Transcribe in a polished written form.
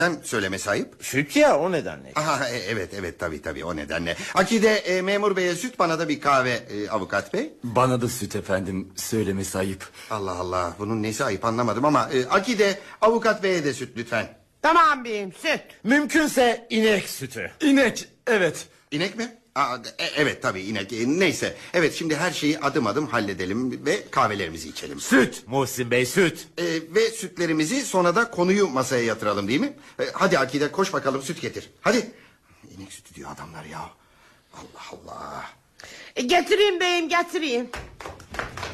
Söylemesi ayıp. Süt ya, o nedenle. Aha, evet tabii o nedenle. Akide, memur beye süt, bana da bir kahve avukat bey. Bana da süt efendim, söylemesi ayıp. Allah Allah, bunun nesi ayıp anlamadım ama Akide, avukat beye de süt lütfen. Tamam beyim, süt. Mümkünse inek sütü. İnek, evet. İnek mi? Evet tabii inek. Neyse. Evet, şimdi her şeyi adım adım halledelim ve kahvelerimizi içelim. Süt Muhsin Bey, süt. Ve sütlerimizi, sonra da konuyu masaya yatıralım, değil mi? Hadi Akide, koş bakalım, süt getir. Hadi. İnek sütü diyor adamlar ya. Allah Allah. Getireyim beyim, getireyim.